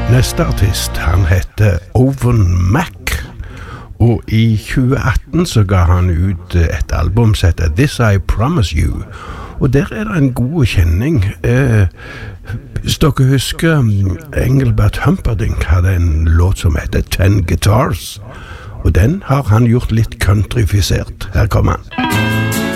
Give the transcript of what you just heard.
Neste artist, han heter Owen Mac, og i 2018 så ga han ut et album som heter This I Promise You, og der er det en god kjenning. Hvis dere husker, Engelbert Humperdinck hadde en låt som heter 10 Guitars, og den har han gjort litt countryfisert. Her kommer han.